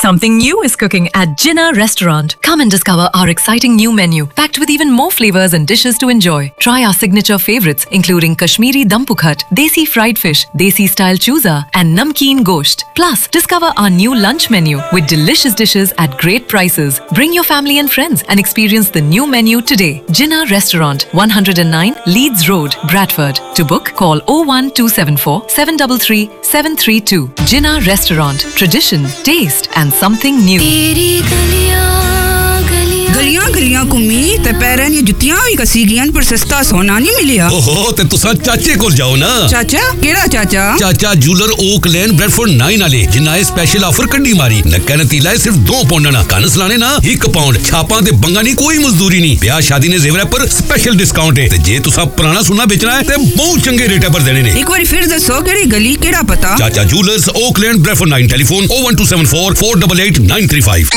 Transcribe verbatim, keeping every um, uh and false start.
Something new is cooking at Jinnah Restaurant. Come and discover our exciting new menu, packed with even more flavors and dishes to enjoy. Try our signature favorites, including Kashmiri Dum Pukhat, Desi fried fish, Desi style chooza, and Namkeen Gosht. Plus, discover our new lunch menu with delicious dishes at great prices. Bring your family and friends and experience the new menu today. Jinnah Restaurant, one oh nine Leeds Road, Bradford. To book, call oh one two seven four, seven three three, seven three two. Jinnah Restaurant. Tradition, taste and something new. गलियां गलियां घूमी ते पैरां दी जुत्तियां भी कसी गईयां पर सस्ता सोना नहीं मिलिया। ओहो ते तुसा चाचे कोल जाओ ना। चाचा केड़ा चाचा? चाचा जूलर ओक लेन ब्रेडफोर्ड नाइन वाले जिन्ना ए स्पेशल ऑफर कड्डी मारी नक्का नतीला है सिर्फ दो पाउंड ना कन सलाने ना एक पाउंड छापां ते बंगा नहीं कोई मजदूरी नहीं ब्याह शादी ने जेवर पर स्पेशल डिस्काउंट है ते जे तुसा पुराना सोना बेचना है ते बहुत चंगे रेट पर देने ने। एक बार फिर दसो केड़ी गली केड़ा पता? चाचा जूलर्स ओक लेन Bradford nine telephone oh one two seven four, four eight eight, nine three five।